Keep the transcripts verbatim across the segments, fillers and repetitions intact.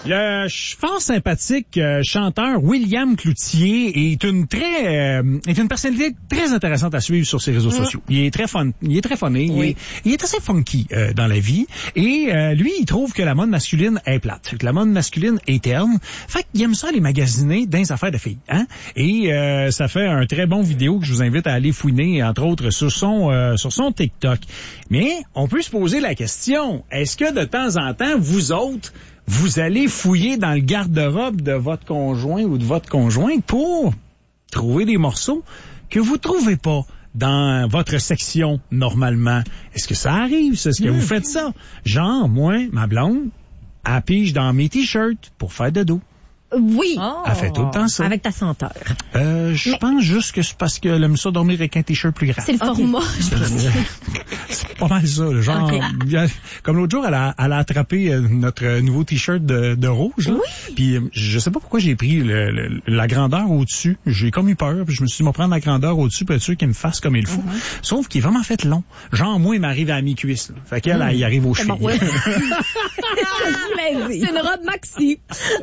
Le fort sympathique euh, chanteur William Cloutier est une très euh, est une personnalité très intéressante à suivre sur ses réseaux mmh. sociaux. Il est très fun, il est très funny, oui. il, est, il est assez funky euh, dans la vie et euh, lui il trouve que la mode masculine est plate, que la mode masculine est terne. Fait qu'il aime ça les magasiner dans les affaires de filles, hein. Et euh, ça fait un très bon vidéo que je vous invite à aller fouiner entre autres sur son euh, sur son TikTok. Mais on peut se poser la question, est-ce que de temps en temps vous autres vous allez fouiller dans le garde-robe de votre conjoint ou de votre conjointe pour trouver des morceaux que vous trouvez pas dans votre section normalement? Est-ce que ça arrive, ça? Est-ce que mmh. vous faites ça? Genre, moi, ma blonde, elle pige dans mes t-shirts pour faire de dos. Oui. Oh. Elle fait tout le temps ça. Avec ta senteur. Euh, je Mais... pense juste que c'est parce qu'elle aime ça dormir avec un t-shirt plus grand. C'est le format, okay. je pense. C'est pas mal ça. Genre, okay. Comme l'autre jour, elle a, elle a attrapé notre nouveau t-shirt de, de rouge. Là. Oui. Puis je sais pas pourquoi j'ai pris le, le, la grandeur au-dessus. J'ai comme eu peur. Puis je me suis dit, m'en prendre la grandeur au-dessus pour être sûr qu'il me fasse comme il faut. Mm-hmm. Sauf qu'il est vraiment fait long. Genre, moi, il m'arrive à la mi-cuisse. Là. Fait qu'elle, mm. il arrive au cheveux. Ouais. C'est une robe maxi.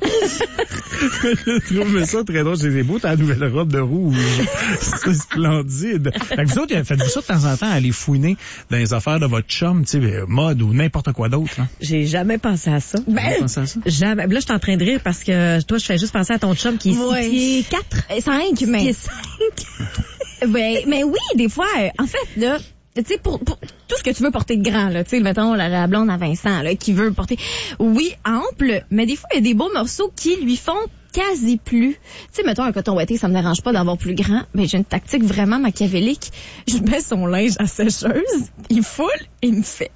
Je trouve ça très drôle. C'est beau, ta nouvelle robe de rouge. C'est splendide. Fait que vous autres, faites-vous ça de temps en temps, aller fouiner dans les affaires de votre chum, tu sais, mode ou n'importe quoi d'autre, là? J'ai jamais pensé à ça. Ben, pensé à ça? Jamais. Là, je suis en train de rire parce que toi, je fais juste penser à ton chum qui est ouais. six pieds quatre. cinq, mais. Qui est cinq. ben, mais oui, des fois, en fait, là, tu sais, pour, pour tout ce que tu veux porter de grand, là, tu sais, mettons, la, la blonde à Vincent, là, qui veut porter, oui, ample, mais des fois, il y a des beaux morceaux qui lui font quasi plus. Tu sais, mettons, un coton ouaté, ça me dérange pas d'avoir plus grand, mais j'ai une tactique vraiment machiavélique. Je mets son linge à sécheuse, il foule et il me fait.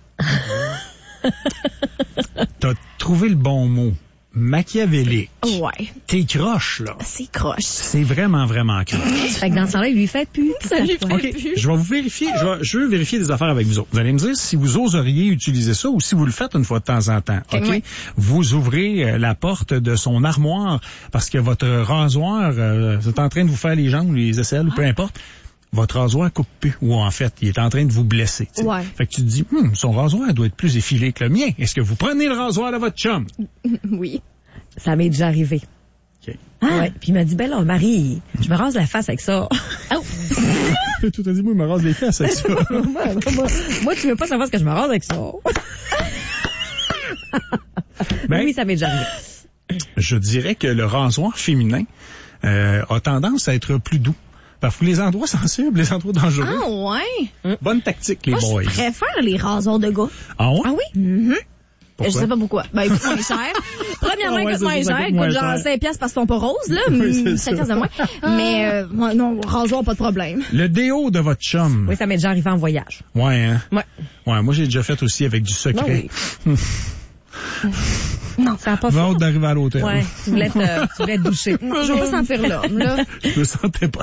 T'as trouvé le bon mot. Machiavélique. Ouais. T'es croche, là. C'est croche. C'est vraiment, vraiment croche. Fait que dans ce temps-là, il lui fait plus. Ça lui fait okay. plus. Je vais vous vérifier, je, vais, je veux vérifier des affaires avec vous autres. Vous allez me dire si vous oseriez utiliser ça ou si vous le faites une fois de temps en temps. OK? okay? Oui. Vous ouvrez euh, la porte de son armoire parce que votre rasoir, euh, c'est en train de vous faire les jambes, les aisselles, ah. ou peu importe. Votre rasoir coupe plus, ou en fait, il est en train de vous blesser. T'sais. Ouais. Fait que tu te dis, hm, son rasoir doit être plus effilé que le mien. Est-ce que vous prenez le rasoir de votre chum? Oui. Ça m'est déjà arrivé. OK. Ah. Ouais. Puis il m'a dit, ben là, Marie, je me rase la face avec ça. Oh. Tout a dit, moi, je me rase les fesses avec ça. moi, moi, moi, tu veux pas savoir ce que je me rase avec ça. Ben, oui, ça m'est déjà arrivé. Je dirais que le rasoir féminin euh, a tendance à être plus doux. Parce que les endroits sensibles, les endroits dangereux. Ah ouais? Bonne tactique, les Moi, boys. Je préfère les rasoirs de gars. Ah ouais? Ah oui? Mm-hmm. Pourquoi? Je sais pas pourquoi. Ben, écoute, moins cher. Premièrement, ah ouais, coûte moins cher. Coûte genre cher. cinq piastres parce qu'ils sont pas roses, là. Oui, cinq piastres de moins. Mais, euh, non, rasoir, pas de problème. Le déo de votre chum. Oui, ça m'est déjà arrivé en voyage. Ouais, hein? Ouais. Ouais, moi, j'ai déjà fait aussi avec du secret. Non, oui. Non, ça n'a pas fait. Vente d'arriver à l'hôtel. Ouais, tu voulais te, tu voulais te doucher. Je veux pas sentir l'homme, là. Je me sentais pas.